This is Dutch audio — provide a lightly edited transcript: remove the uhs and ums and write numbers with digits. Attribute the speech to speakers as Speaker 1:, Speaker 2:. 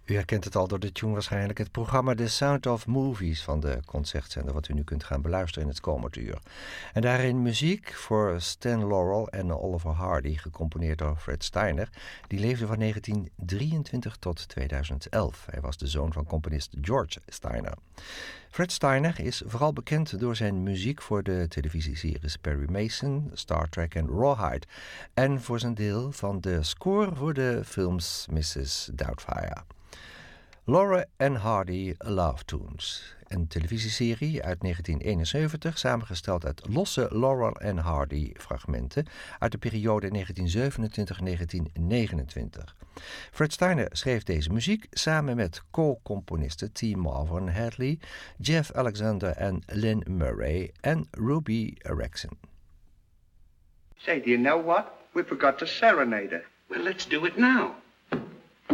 Speaker 1: U herkent het al door de tune waarschijnlijk. Het programma The Sound of Movies van de Concertzender, wat u nu kunt gaan beluisteren in het komend uur. En daarin muziek voor Stan Laurel en Oliver Hardy, gecomponeerd door Fred Steiner. Die leefde van 1923 tot 2011. Hij was de zoon van componist George Steiner. Fred Steiner is vooral bekend door zijn muziek voor de televisieseries Perry Mason, Star Trek en Rawhide. En voor zijn deel van de score voor de films Mrs. Doubtfire. Laurel en Hardy Love Tunes, een televisieserie uit 1971, samengesteld uit losse Laurel en Hardy fragmenten uit de periode 1927-1929. Fred Steiner schreef deze muziek samen met co-componisten T. Marvin Hadley, Jeff Alexander en Lynn Murray en Ruby Rexon.
Speaker 2: Say, do you know what? We forgot to serenade her.
Speaker 3: Well, let's do it now.